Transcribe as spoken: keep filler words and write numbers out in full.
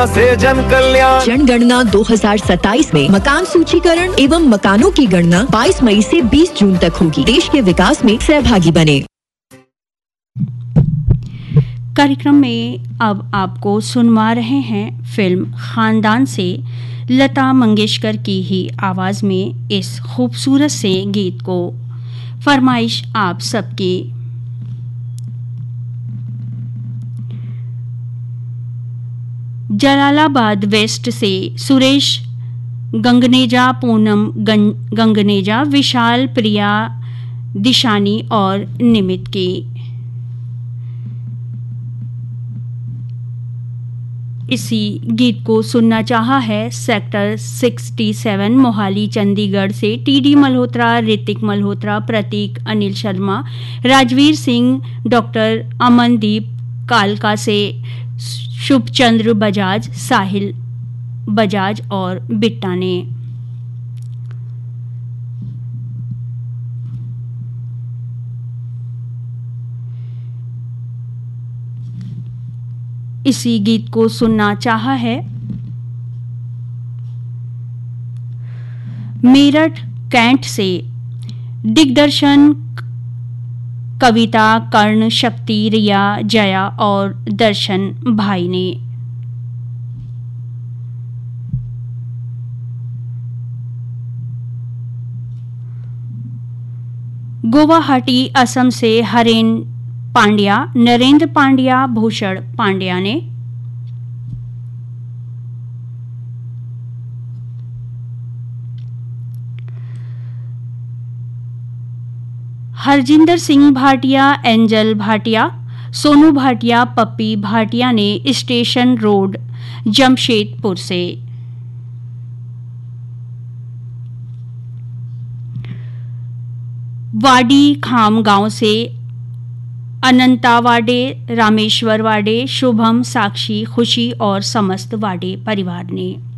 से जन कल्याण। जनगणना दो हज़ार सत्ताईस में मकान सूचीकरण एवं मकानों की गणना बाईस मई से बीस जून तक होगी। देश के विकास में सहभागी बने। कार्यक्रम में अब आपको सुनवा रहे हैं फिल्म खानदान से लता मंगेशकर की ही आवाज में इस खूबसूरत से गीत को। फरमाइश आप सबकी। जलालाबाद वेस्ट से सुरेश गंगनेजा, पूनम गंगनेजा, विशाल, प्रिया, दिशानी और निमित की। इसी गीत को सुनना चाहा है सेक्टर सड़सठ मोहाली चंडीगढ़ से टीडी मल्होत्रा, ऋतिक मल्होत्रा, प्रतीक, अनिल शर्मा, राजवीर सिंह, डॉक्टर अमनदीप, कालका से शुभचंद्र बजाज, साहिल बजाज और बिट्टा ने। इसी गीत को सुनना चाहा है मेरठ कैंट से दिग्दर्शन, कविता, कर्ण, शक्ति, रिया, जया और दर्शन भाई ने। गुवाहाटी असम से हरेन पांड्या, नरेंद्र पांड्या, भूषण पांड्या ने। हरजिंदर सिंह भाटिया, एंजल भाटिया, सोनू भाटिया, पप्पी भाटिया ने स्टेशन रोड जमशेदपुर से। वाडी खाम गांव से अनंता वाडे, रामेश्वर वाडे, शुभम, साक्षी, खुशी और समस्त वाडे परिवार ने।